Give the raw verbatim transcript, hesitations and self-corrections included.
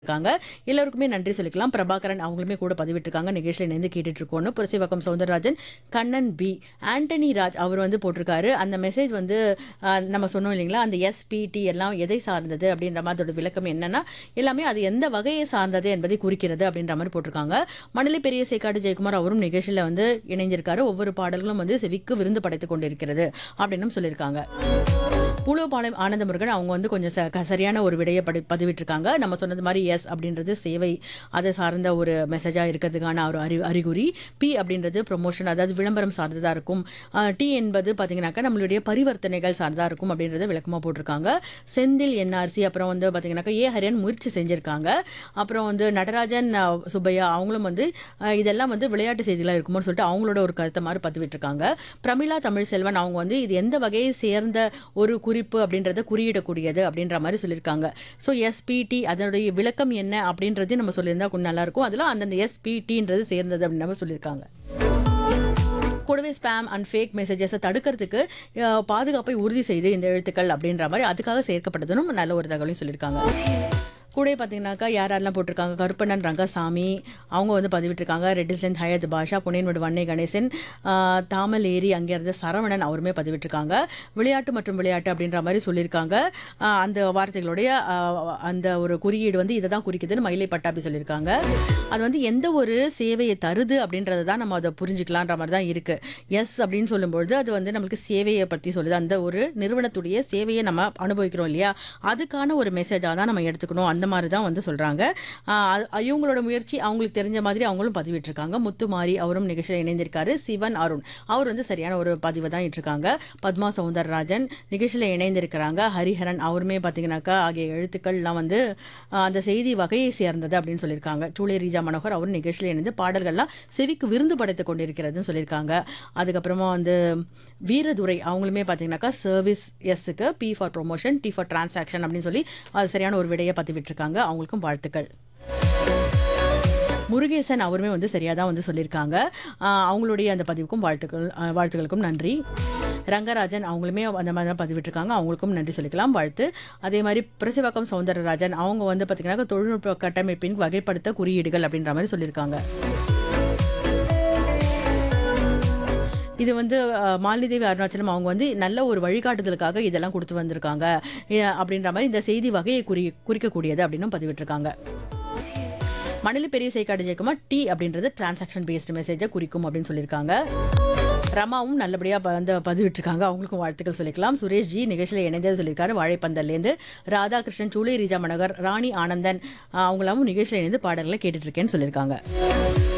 இருக்காங்க. எல்லோருக்குமே நன்றி சொல்லிக்கலாம். பிரபாகரன் அவங்களுமே கூட பதிவிட்டிருக்காங்க. நிகழ்ச்சியில இணைந்து கேட்டுட்டு இருக்கோம்னு. புரசைவாக்கம் சௌந்தரராஜன், கண்ணன் பி, ஆண்டனி ராஜ் அவர் வந்து போட்டிருக்காரு. அந்த மெசேஜ் வந்து அ, நம்ம சொன்னோம் இல்லைங்களா, அந்த எஸ்பிடி எல்லாம் எதை சார்ந்தது அப்படின்ற மாதிரி அதோட விளக்கம் என்னன்னா, எல்லாமே அது எந்த வகையை சார்ந்தது என்பதை குறிக்கிறது அப்படின்ற மாதிரி போட்டிருக்காங்க. மணலி பெரிய சேக்காடு ஜெயக்குமார் அவரும் நிகழ்ச்சியில வந்து இணைஞ்சிருக்காரு. ஒவ்வொரு பாடல்களும் வந்து செவிக்கு விருந்து படைத்துக் கொண்டிருக்கிறது அப்படின்னு சொல்லியிருக்காங்க. பூலோபாளையம் ஆனந்தமுருகன் அவங்க வந்து கொஞ்சம் ச- க- சரியான ஒரு விடையை படி பதிவிட்டிருக்காங்க. நம்ம சொன்னது மாதிரி எஸ் அப்படின்றது சேவை அதை சார்ந்த ஒரு மெசேஜாக இருக்கிறதுக்கான ஒரு அறி அறிகுறி. பி அப்படின்றது ப்ரொமோஷன், அதாவது விளம்பரம் சார்ந்ததாக இருக்கும். டி என்பது பார்த்தீங்கன்னாக்கா நம்மளுடைய பரிவர்த்தனைகள் சார்ந்ததாக இருக்கும் அப்படின்றத விளக்கமாக போட்டிருக்காங்க. செந்தில் என்ஆர்சி அப்புறம் வந்து பார்த்தீங்கன்னாக்கா ஏ ஹரியன் முயற்சி செஞ்சுருக்காங்க. அப்புறம் வந்து நடராஜன் அஹ், சுப்பையா அவங்களும் வந்து அஹ், இதெல்லாம் வந்து விளையாட்டு செய்திகளாக இருக்குமோன்னு சொல்லிட்டு அவங்களோட ஒரு கருத்தை மாதிரி பதிவிட்டிருக்காங்க. பிரமிளா தமிழ் செல்வன் அவங்க வந்து இது எந்த வகையை சேர்ந்த ஒரு குறிப்பு அப்படின்றத குறியிடக்கூடியது அப்படின்ற மாதிரி சொல்லியிருக்காங்க. ஸோ எஸ்பிடி அதனுடைய விளக்கம் என்ன அப்படின்றதையும் நம்ம சொல்லியிருந்தா கொஞ்சம் நல்லா இருக்கும். அதில் அந்தந்த எஸ்பிடின்றது சேர்ந்தது அப்படின்னு நம்ம சொல்லியிருக்காங்க. கூடவே ஸ்பேம் அண்ட் ஃபேக் மெசேஜஸை தடுக்கிறதுக்கு அஹ், பாதுகாப்பை உறுதி செய்து இந்த எழுத்துக்கள் அப்படின்ற மாதிரி அதுக்காக சேர்க்கப்பட்டதுன்னு நல்ல ஒரு தகவலையும் சொல்லியிருக்காங்க. கூட பார்த்தீங்கன்னாக்கா யார் யாரெல்லாம் போட்டிருக்காங்க, கருப்பண்ணன் ரங்கசாமி அவங்க வந்து பதிவிட்டிருக்காங்க. ரெட்டிஸ்லேண்ட் ஹயத் பாஷா, புனேன்மடு வன்னை கணேசன், ஆஹ், தாமலேரி அங்கே இருந்த சரவணன் அவருமே பதிவிட்டிருக்காங்க. விளையாட்டு மற்றும் விளையாட்டு அப்படின்ற மாதிரி சொல்லியிருக்காங்க. ஆஹ், அந்த வார்த்தைகளுடைய ஆஹ், அந்த ஒரு குறியீடு வந்து இதை தான் குறிக்குதுன்னு மயிலை பட்டாபி சொல்லியிருக்காங்க. அது வந்து எந்த ஒரு சேவையை தருது அப்படின்றத தான் நம்ம அதை புரிஞ்சுக்கலான்ற மாதிரி தான் இருக்கு. எஸ் அப்படின்னு சொல்லும்பொழுது அது வந்து நம்மளுக்கு சேவையை பற்றி சொல்லுது. அந்த ஒரு நிறுவனத்துடைய சேவையை நம்ம அனுபவிக்கிறோம் இல்லையா, அதுக்கான ஒரு மெசேஜாக தான் நம்ம எடுத்துக்கணும். அந்த மாதிரி தான் வந்து சொல்றாங்க. ஆஹ் இவங்களோட முயற்சி அவங்களுக்கு தெரிஞ்ச மாதிரி அவங்களும் பதிவிட்டிருக்காங்க. முத்துமாரி அவரும் நிகழ்ச்சியில் இணைந்திருக்காரு. சிவன் அருண் அவர் வந்து சரியான ஒரு பதிவை தான் இட்டிருக்காங்க. பத்மா சௌந்தரராஜன் நிகழ்ச்சியில் இணைந்திருக்கிறாங்க. ஹரிஹரன் அவருமே பார்த்தீங்கன்னாக்கா ஆகிய எழுத்துக்கள்லாம் வந்து ஆஹ் அந்த செய்தி வகையை சேர்ந்தது அப்படின்னு சொல்லியிருக்காங்க. சூளை ரீஜா மனோகர் அவரும் நிகழ்ச்சியில் இணைந்து பாடல்கள்லாம் செவிக்கு விருந்து படைத்துக் கொண்டிருக்கிறதுன்னு சொல்லியிருக்காங்க. அதுக்கப்புறமா வந்து வீரதுரை அவங்களுமே பார்த்தீங்கன்னாக்கா service எஸ்ஸுக்கு B for promotion, D for transaction அப்படின்னு சொல்லி அது சரியான ஒரு விடையை பதிவிட்டிருக்காங்க. அவங்களுக்கும் வாழ்த்துக்கள். முருகேசன் அவருமே வந்து சரியாக தான் வந்து சொல்லியிருக்காங்க. ஆஹ் அவங்களுடைய அந்த பதிவுக்கும் வாழ்த்துக்கள் ஆஹ் வாழ்த்துக்களுக்கும் நன்றி. ரங்கராஜன் அவங்களுமே அந்த மாதிரி தான் பதிவிட்டிருக்காங்க. அவங்களுக்கும் நன்றி சொல்லிக்கலாம், வாழ்த்து. அதே மாதிரி பிரசிவாக்கம் சௌந்தரராஜன் அவங்க வந்து பார்த்தீங்கன்னா தொழில்நுட்ப கட்டமைப்பின் வகைப்படுத்த குறியீடுகள் அப்படின்ற மாதிரி சொல்லியிருக்காங்க. இது வந்து அஹ், மாலினிதேவி அருணாச்சலம் அவங்க வந்து நல்ல ஒரு வழிகாட்டுதலுக்காக இதெல்லாம் கொடுத்து வந்திருக்காங்க அஹ், அப்படின்ற மாதிரி இந்த செய்தி வகையை குறி குறிக்கக்கூடியது அப்படின்னு பதிவிட்டிருக்காங்க. மணலி பெரிய சேக்காடு ஜெயக்குமார் டி அப்படின்றது டிரான்சாக்ஷன் பேஸ்டு மெசேஜை குறிக்கும் அப்படின்னு சொல்லியிருக்காங்க. ரமாவும் நல்லபடியாக வந்து பதிவிட்டிருக்காங்க. அவங்களுக்கும் வாழ்த்துக்கள் சொல்லிக்கலாம். சுரேஷ் ஜி நிகழ்ச்சியில் இணைந்தது சொல்லியிருக்காரு வாழைப்பந்தல்லேருந்து. ராதாகிருஷ்ணன், சூளை ரீஜா மனோகர், ராணி ஆனந்தன் அஹ், அவங்களாவும் நிகழ்ச்சியில் இணைந்து பாடல்களை கேட்டுட்டு இருக்கேன்னு சொல்லியிருக்காங்க.